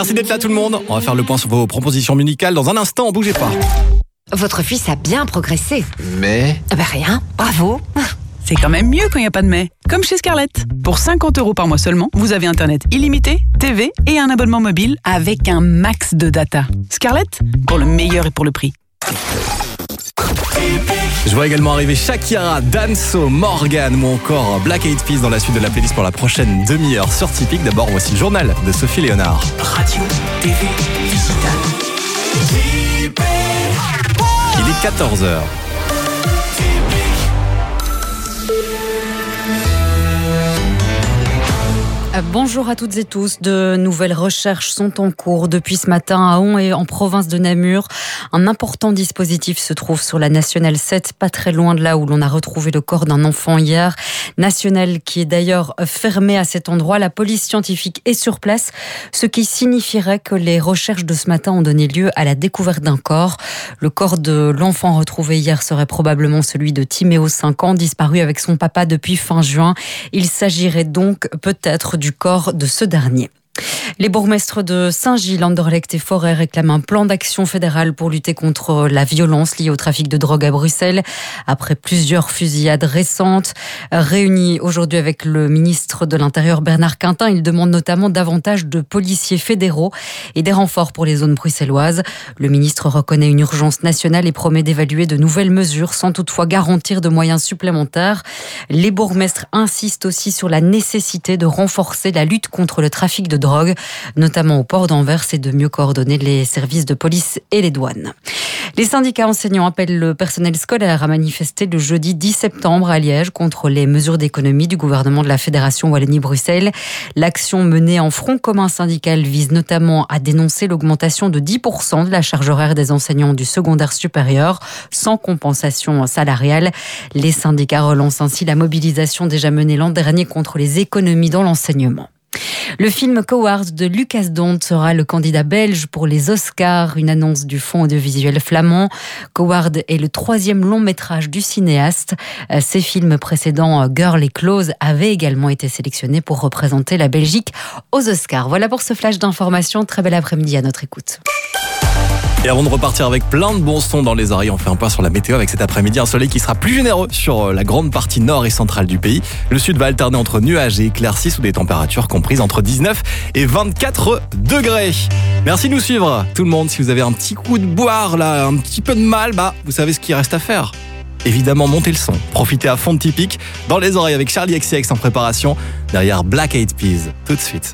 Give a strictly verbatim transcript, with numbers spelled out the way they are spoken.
Merci d'être là tout le monde. On va faire le point sur vos propositions musicales dans un instant, bougez pas. Votre fils a bien progressé. Mais Ah ben rien, bravo. C'est quand même mieux quand il n'y a pas de mais. Comme chez Scarlett. Pour cinquante euros par mois seulement, vous avez Internet illimité, T V et un abonnement mobile avec un max de data. Scarlett, pour le meilleur et pour le prix. Je vois également arriver Shakira, Damso, Morgan ou encore Black Eyed Peas dans la suite de la playlist pour la prochaine demi-heure sur Typique. D'abord, voici le journal de Sophie Léonard. Radio, T V, digital. Il est quatorze heures. Bonjour à toutes et tous. De nouvelles recherches sont en cours depuis ce matin à Hon et en province de Namur. Un important dispositif se trouve sur la Nationale sept, pas très loin de là où l'on a retrouvé le corps d'un enfant hier. Nationale qui est d'ailleurs fermée à cet endroit. La police scientifique est sur place, ce qui signifierait que les recherches de ce matin ont donné lieu à la découverte d'un corps. Le corps de l'enfant retrouvé hier serait probablement celui de Timéo, cinq ans, disparu avec son papa depuis fin juin. Il s'agirait donc peut-être du corps de ce dernier. Les bourgmestres de Saint-Gilles, Anderlecht et Forêt réclament un plan d'action fédéral pour lutter contre la violence liée au trafic de drogue à Bruxelles. Après plusieurs fusillades récentes, réunis aujourd'hui avec le ministre de l'Intérieur Bernard Quintin, ils demandent notamment davantage de policiers fédéraux et des renforts pour les zones bruxelloises. Le ministre reconnaît une urgence nationale et promet d'évaluer de nouvelles mesures sans toutefois garantir de moyens supplémentaires. Les bourgmestres insistent aussi sur la nécessité de renforcer la lutte contre le trafic de drogue, notamment au port d'Anvers, et de mieux coordonner les services de police et les douanes. Les syndicats enseignants appellent le personnel scolaire à manifester le jeudi dix septembre à Liège contre les mesures d'économie du gouvernement de la Fédération Wallonie-Bruxelles. L'action menée en front commun syndical vise notamment à dénoncer l'augmentation de dix pour cent de la charge horaire des enseignants du secondaire supérieur sans compensation salariale. Les syndicats relancent ainsi la mobilisation déjà menée l'an dernier contre les économies dans l'enseignement. Le film Coward de Lucas Dont sera le candidat belge pour les Oscars, une annonce du fonds audiovisuel flamand. Coward est le troisième long métrage du cinéaste. Ses films précédents, Girl et Close, avaient également été sélectionnés pour représenter la Belgique aux Oscars. Voilà pour ce flash d'information. Très bel après-midi à notre écoute. Et avant de repartir avec plein de bons sons dans les oreilles, on fait un point sur la météo avec cet après-midi un soleil qui sera plus généreux sur la grande partie nord et centrale du pays. Le sud va alterner entre nuages et éclaircies sous des températures comprises entre dix-neuf et vingt-quatre degrés. Merci de nous suivre, tout le monde. Si vous avez un petit coup de boire, là, un petit peu de mal, bah, vous savez ce qu'il reste à faire. Évidemment, montez le son. Profitez à fond de Typique dans les oreilles avec Charlie X C X en préparation derrière Black Eyed Peas. Tout de suite.